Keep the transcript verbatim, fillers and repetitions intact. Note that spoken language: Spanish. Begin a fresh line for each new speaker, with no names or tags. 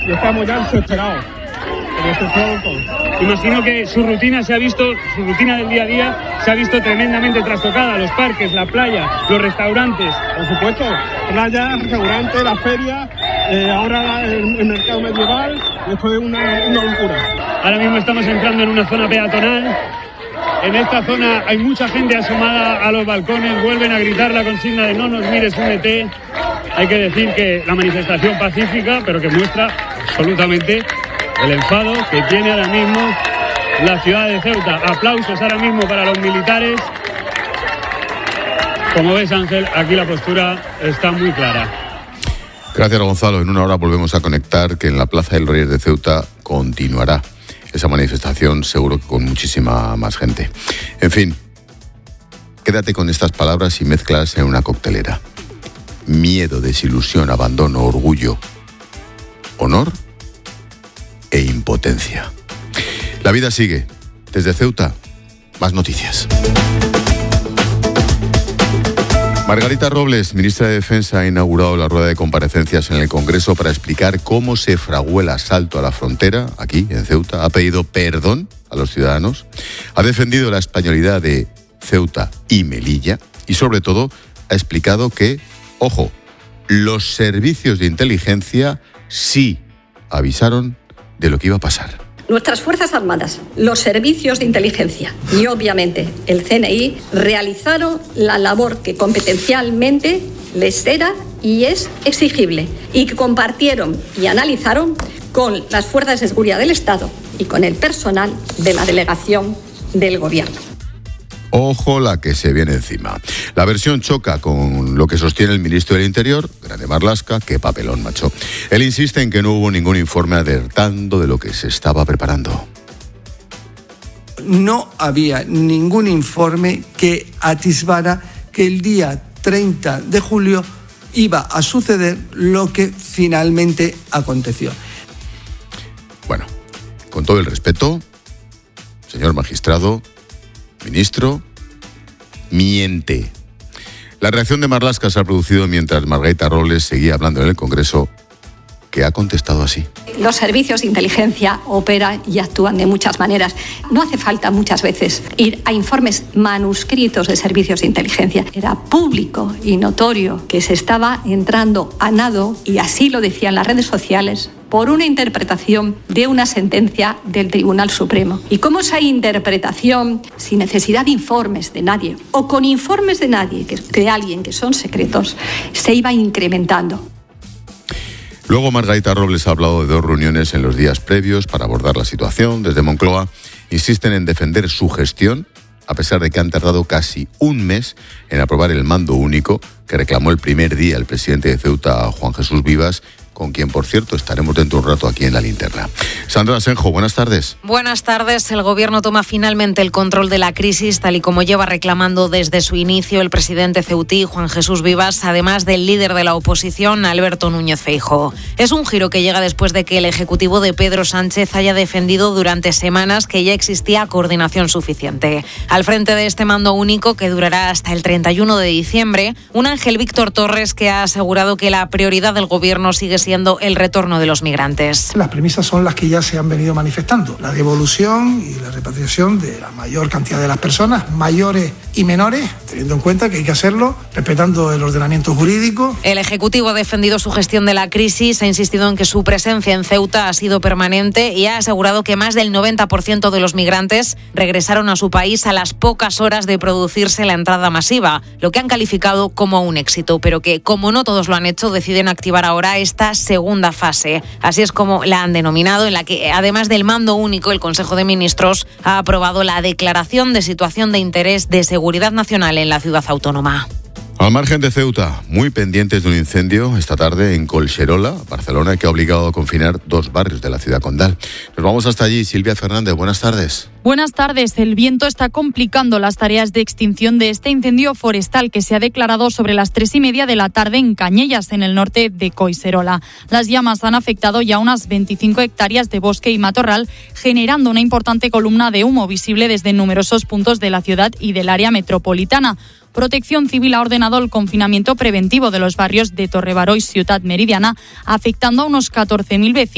y estamos ya desesperados.
Imagino que su rutina se ha visto, su rutina del día a día se ha visto tremendamente trastocada. Los parques, la playa, los restaurantes.
Por supuesto, playa, restaurante, la feria, eh, ahora el, el mercado medieval. Esto es una, una locura.
Ahora mismo estamos entrando en una zona peatonal. En esta zona hay mucha gente asomada a los balcones. Vuelven a gritar la consigna de no nos mires, únete. Hay que decir que la manifestación pacífica, pero que muestra absolutamente el enfado que tiene ahora mismo la ciudad de Ceuta. Aplausos ahora mismo para los militares. Como ves, Ángel, aquí la postura está muy clara.
Gracias, Gonzalo. En una hora volvemos a conectar, que en la Plaza del Reyes de Ceuta continuará esa manifestación, seguro que con muchísima más gente. En fin, quédate con estas palabras y mézclalas en una coctelera. Miedo, desilusión, abandono, orgullo, honor e impotencia. La vida sigue. Desde Ceuta, más noticias. Margarita Robles, ministra de Defensa, ha inaugurado la rueda de comparecencias en el Congreso para explicar cómo se fraguó el asalto a la frontera, aquí en Ceuta. Ha pedido perdón a los ciudadanos, ha defendido la españolidad de Ceuta y Melilla y, sobre todo, ha explicado que, ojo, los servicios de inteligencia sí avisaron de lo que iba a pasar.
Nuestras Fuerzas Armadas, los servicios de inteligencia y, obviamente, el C N I realizaron la labor que competencialmente les era y es exigible y que compartieron y analizaron con las fuerzas de seguridad del Estado y con el personal de la delegación del Gobierno.
Ojo la que se viene encima. La versión choca con lo que sostiene el ministro del Interior, Grande Marlaska. Qué papelón, macho. Él insiste en que no hubo ningún informe alertando de lo que se estaba preparando.
No había ningún informe que atisbara que el día treinta de julio iba a suceder lo que finalmente aconteció.
Bueno, con todo el respeto, señor magistrado, ministro, miente. La reacción de Marlaska se ha producido mientras Margarita Robles seguía hablando en el Congreso, que ha contestado así.
Los servicios de inteligencia operan y actúan de muchas maneras. No hace falta muchas veces ir a informes manuscritos de servicios de inteligencia. Era público y notorio que se estaba entrando a nado, y así lo decían las redes sociales, por una interpretación de una sentencia del Tribunal Supremo. Y cómo esa interpretación, sin necesidad de informes de nadie, o con informes de nadie, que, de alguien que son secretos, se iba incrementando.
Luego Margarita Robles ha hablado de dos reuniones en los días previos para abordar la situación. Desde Moncloa insisten en defender su gestión, a pesar de que han tardado casi un mes en aprobar el mando único que reclamó el primer día el presidente de Ceuta, Juan Jesús Vivas, con quien, por cierto, estaremos dentro de un rato aquí en La Linterna. Sandra Asenjo, buenas tardes.
Buenas tardes. El Gobierno toma finalmente el control de la crisis, tal y como lleva reclamando desde su inicio el presidente ceutí, Juan Jesús Vivas, además del líder de la oposición, Alberto Núñez Feijóo. Es un giro que llega después de que el Ejecutivo de Pedro Sánchez haya defendido durante semanas que ya existía coordinación suficiente. Al frente de este mando único, que durará hasta el treinta y uno de diciembre, un Ángel Víctor Torres que ha asegurado que la prioridad del Gobierno sigue siendo el retorno de los migrantes.
Las premisas son las que ya se han venido manifestando: la devolución y la repatriación de la mayor cantidad de las personas, mayores y menores, teniendo en cuenta que hay que hacerlo respetando el ordenamiento jurídico.
El Ejecutivo ha defendido su gestión de la crisis, ha insistido en que su presencia en Ceuta ha sido permanente y ha asegurado que más del noventa por ciento de los migrantes regresaron a su país a las pocas horas de producirse la entrada masiva, lo que han calificado como un éxito, pero que, como no todos lo han hecho, deciden activar ahora esta segunda fase. Así es como la han denominado, en la que, además del mando único, el Consejo de Ministros ha aprobado la declaración de situación de interés de seguridad nacional en la ciudad autónoma.
Al margen de Ceuta, muy pendientes de un incendio esta tarde en Collserola, Barcelona, que ha obligado a confinar dos barrios de la ciudad condal. Nos vamos hasta allí. Silvia Fernández, buenas tardes.
Buenas tardes. El viento está complicando las tareas de extinción de este incendio forestal que se ha declarado sobre las tres y media de la tarde en Cañellas, en el norte de Collserola. Las llamas han afectado ya unas veinticinco hectáreas de bosque y matorral, generando una importante columna de humo visible desde numerosos puntos de la ciudad y del área metropolitana. Protección Civil ha ordenado el confinamiento preventivo de los barrios de Torrebaró y Ciutat Meridiana, afectando a unos catorce mil vecinos.